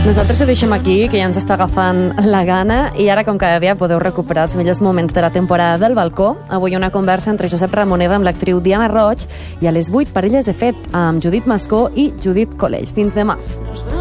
Nosaltres ho deixem aquí, que ja ens està agafant la gana, i ara, com cada dia, podeu recuperar els millors moments de la temporada del balcó. Avui una conversa entre Josep Ramoneda amb l'actriu Diana Roig, i a les 8 Parelles de fet, amb Judit Mascó i Judit Collell. Fins demà.